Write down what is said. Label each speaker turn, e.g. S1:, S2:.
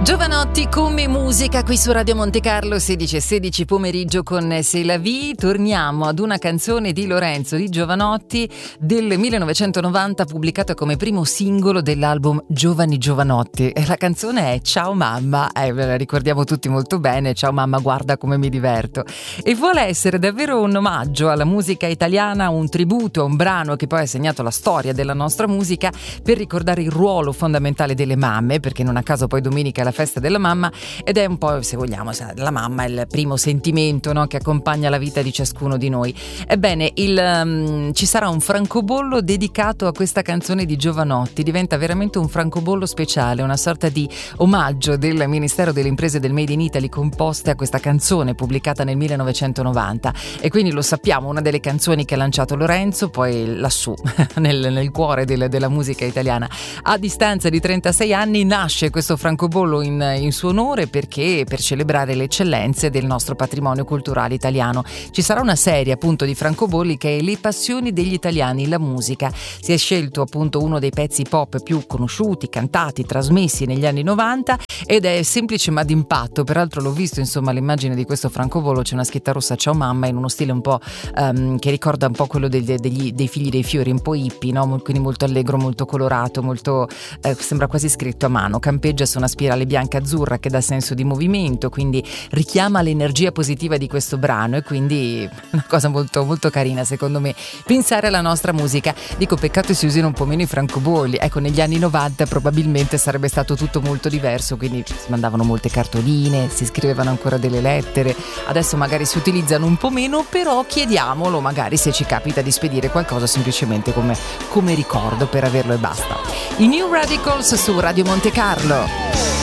S1: Giovanotti come musica qui su Radio Monte Carlo, 16:16 pomeriggio con C'est la vie. Torniamo ad una canzone di Lorenzo Di Giovanotti del 1990, pubblicata come primo singolo dell'album Giovani Giovanotti, e la canzone è Ciao mamma, ve la ricordiamo tutti molto bene, ciao mamma guarda come mi diverto, e vuole essere davvero un omaggio alla musica italiana, un tributo a un brano che poi ha segnato la storia della nostra musica, per ricordare il ruolo fondamentale delle mamme, perché non a caso poi domenica è la festa della mamma, ed è un po', se vogliamo, la mamma è il primo sentimento, no, che accompagna la vita di ciascuno di noi. Ebbene, ci sarà un francobollo dedicato a questa canzone di Giovanotti, diventa veramente un francobollo speciale, una sorta di omaggio del Ministero delle Imprese del Made in Italy composte a questa canzone pubblicata nel 1990, e quindi lo sappiamo, una delle canzoni che ha lanciato Lorenzo, poi lassù nel cuore della musica italiana. A distanza di 36 anni nasce questo francobollo in suo onore, perché per celebrare le eccellenze del nostro patrimonio culturale italiano. Ci sarà una serie appunto di francobolli che è Le passioni degli italiani, la musica. Si è scelto appunto uno dei pezzi pop più conosciuti, cantati, trasmessi negli anni 90, ed è semplice ma d'impatto. Peraltro l'ho visto, insomma, l'immagine di questo francobollo, c'è una scritta rossa Ciao mamma in uno stile un po' che ricorda un po' quello dei figli dei fiori, un po' hippie, no? Quindi molto allegro, molto colorato, molto sembra quasi scritto a mano. Campeggia su una spirale bianca-azzurra che dà senso di movimento, quindi richiama l'energia positiva di questo brano, e quindi una cosa molto molto carina secondo me, pensare alla nostra musica. Dico, peccato si usino un po' meno i francobolli, ecco, negli anni 90 probabilmente sarebbe stato tutto molto diverso, quindi si mandavano molte cartoline, si scrivevano ancora delle lettere, adesso magari si utilizzano un po' meno, però chiediamolo magari se ci capita di spedire qualcosa semplicemente come ricordo, per averlo e basta. I New Radicals su Radio Monte Carlo.